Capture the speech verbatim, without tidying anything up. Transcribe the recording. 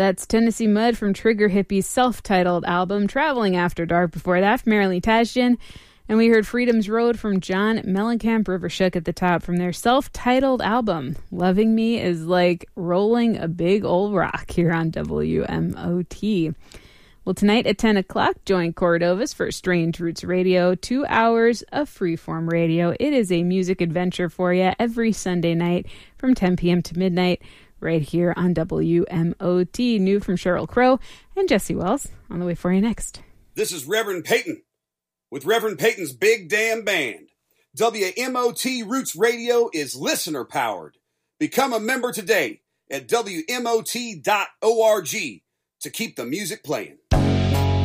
That's Tennessee Mud from Trigger Hippie's self-titled album, Traveling After Dark. Before that, Marilyn Tasjian. And we heard Freedom's Road from John Mellencamp Rivershook at the top from their self-titled album. Loving Me is like rolling a big old rock here on W M O T. Well, tonight at ten o'clock, join Cordovas for Strange Roots Radio, two hours of freeform radio. It is a music adventure for you every Sunday night from ten p.m. to midnight right here on W M O T. New from Sheryl Crow and Jesse Wells on the way for you next. This is Reverend Peyton with Reverend Peyton's Big Damn Band. W M O T Roots Radio is listener powered. Become a member today at W M O T dot org to keep the music playing.